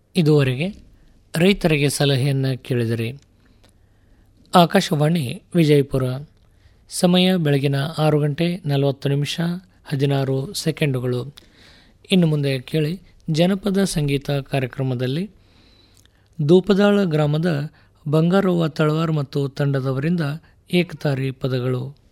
ಇದುವರೆಗೆ ರೈತರಿಗೆ ಸಲಹೆಯನ್ನು ಕೇಳಿದಿರಿ. ಆಕಾಶವಾಣಿ ವಿಜಯಪುರ. ಸಮಯ ಬೆಳಗಿನ 6:40 ಇನ್ನು ಮುಂದೆ ಕೇಳಿ ಜನಪದ ಸಂಗೀತ ಕಾರ್ಯಕ್ರಮದಲ್ಲಿ ದೂಪದಾಳ ಗ್ರಾಮದ ಬಂಗಾರವ್ವ ತಳವಾರ್ ಮತ್ತು ತಂಡದವರಿಂದ ಏಕತಾರಿ ಪದಗಳು.